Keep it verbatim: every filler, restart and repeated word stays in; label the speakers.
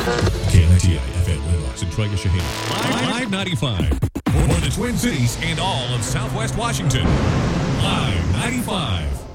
Speaker 1: K N I T I F M Windows and Trigger Shaheen. Live ninety-five. For the Twin Cities and all of Southwest Washington. Live ninety-five.